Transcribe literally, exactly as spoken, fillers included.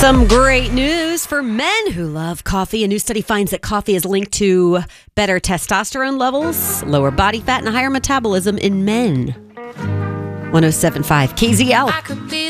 Some great news for men who love coffee. A new study finds that coffee is linked to better testosterone levels, lower body fat, and higher metabolism in men. one oh seven point five K Z L.